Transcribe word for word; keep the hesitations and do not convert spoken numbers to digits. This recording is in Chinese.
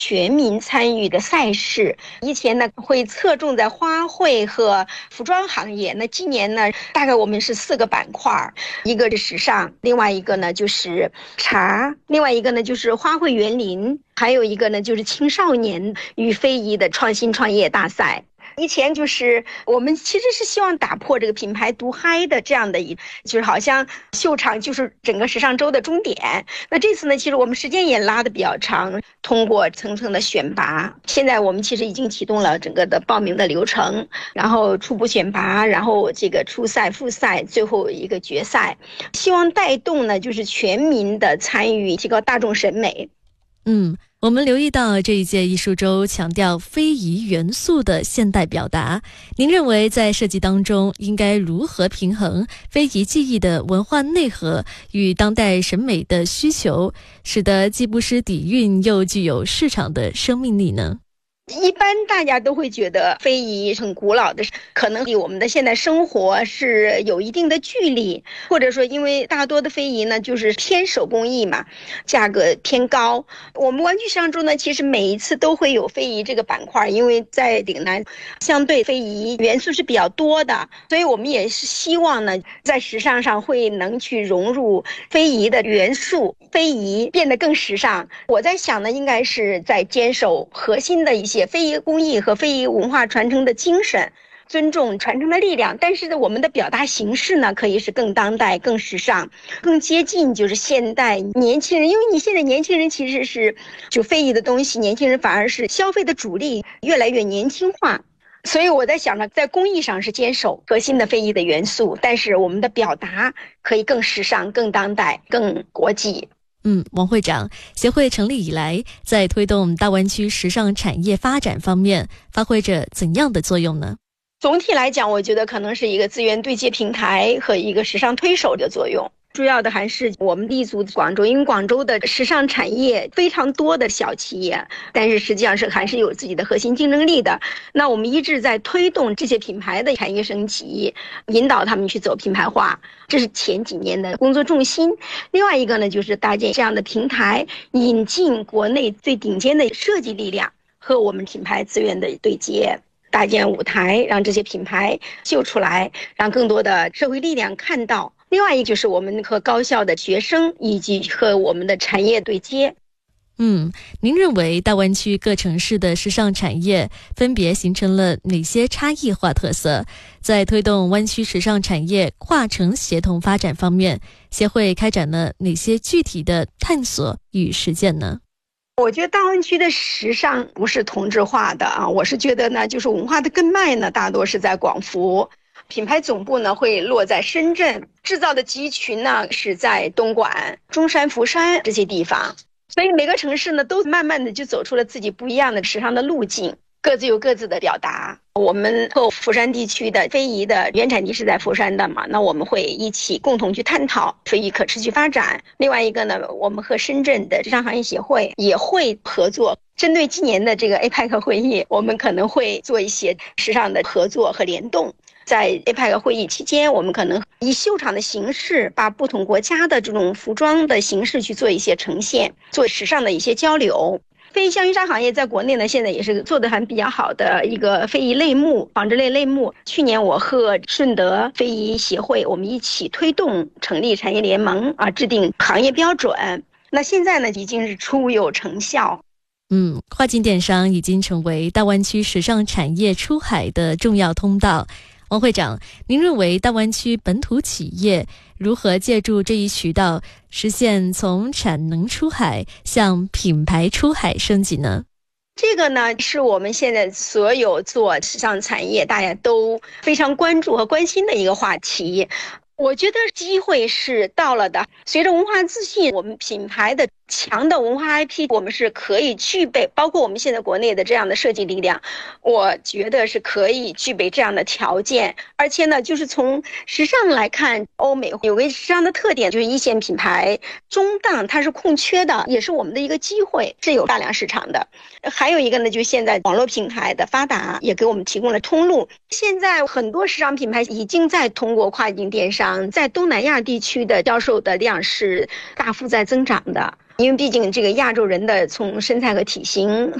全民参与的赛事。以前呢会侧重在花卉和服装行业，那今年呢大概我们是四个板块，一个是时尚，另外一个呢就是茶，另外一个呢就是花卉园林，还有一个呢就是青少年与非遗的创新创业大赛。以前就是我们其实是希望打破这个品牌独嗨的这样的一，就是好像秀场就是整个时尚周的终点。那这次呢，其实我们时间也拉得比较长，通过层层的选拔，现在我们其实已经启动了整个的报名的流程，然后初步选拔，然后这个初赛、复赛，最后一个决赛，希望带动呢就是全民的参与，提高大众审美。 嗯。我们留意到这一届艺术周强调非遗元素的现代表达，您认为在设计当中应该如何平衡非遗技艺的文化内核与当代审美的需求，使得既不失底蕴又具有市场的生命力呢？ 一般大家都会觉得非遗很古老的，可能离我们的现代生活是有一定的距离，或者说因为大多的非遗呢就是偏手工艺嘛，价格偏高。我们玩具时尚周呢其实每一次都会有非遗这个板块，因为在岭南相对非遗元素是比较多的，所以我们也是希望呢在时尚上会能去融入非遗的元素，非遗变得更时尚。我在想呢应该是在坚守核心的一些非遗工艺和非遗文化传承的精神，尊重传承的力量，但是我们的表达形式呢可以是更当代、更时尚、更接近就是现代年轻人。因为你现在年轻人其实是就非遗的东西，年轻人反而是消费的主力，越来越年轻化。所以我在想呢，在工艺上是坚守核心的非遗的元素，但是我们的表达可以更时尚、更当代、更国际。 嗯，王会长，协会成立以来，在推动大湾区时尚产业发展方面，发挥着怎样的作用呢？ 总体来讲，我觉得可能是一个资源对接平台和一个时尚推手的作用。主要的还是我们立足广州，因为广州的时尚产业非常多的小企业，但是实际上是还是有自己的核心竞争力的。那我们一直在推动这些品牌的产业升级，引导他们去走品牌化，这是前几年的工作重心。另外一个呢，就是搭建这样的平台，引进国内最顶尖的设计力量和我们品牌资源的对接，搭建舞台，让这些品牌秀出来，让更多的社会力量看到。另外一个就是我们和高校的学生以及和我们的产业对接。 嗯，您认为大湾区各城市的时尚产业分别形成了哪些差异化特色？在推动湾区时尚产业跨城协同发展方面，协会开展了哪些具体的探索与实践呢？ 我觉得大湾区的时尚不是同质化的啊，我是觉得呢，就是文化的根脉呢，大多是在广福。品牌总部呢会落在深圳，制造的集群呢是在东莞、中山、佛山这些地方，所以每个城市呢都慢慢的就走出了自己不一样的时尚的路径，各自有各自的表达。我们和佛山地区的非遗的原产地是在佛山的嘛，那我们会一起共同去探讨非遗可持续发展。另外一个呢，我们和深圳的时尚行业协会也会合作，针对今年的这个 A P E C 会议，我们可能会做一些时尚的合作和联动。在 A P E C 会议期间，我们可能以秀场的形式，把不同国家的这种服装的形式去做一些呈现，做时尚的一些交流。非遗香衣纱行业在国内呢，现在也是做得还比较好的一个非遗类目、纺织类类目。去年我和顺德非遗协会，我们一起推动成立产业联盟啊，制定行业标准。那现在呢，已经是初有成效。 嗯，跨境电商已经成为大湾区时尚产业出海的重要通道。王会长，您认为大湾区本土企业如何借助这一渠道实现从产能出海向品牌出海升级呢？ 这个呢，是我们现在所有做时尚产业大家都非常关注和关心的一个话题。我觉得机会是到了的。随着文化自信，我们品牌的强的文化 I P， 我们是可以具备，包括我们现在国内的这样的设计力量，我觉得是可以具备这样的条件。而且呢，就是从时尚来看，欧美有个时尚的特点，就是一线品牌中档它是空缺的，也是我们的一个机会，是有大量市场的。还有一个呢，就是现在网络平台的发达也给我们提供了通路。现在很多时尚品牌已经在通过跨境电商，在东南亚地区的销售的量是大幅在增长的。 因为毕竟这个亚洲人的从身材和体型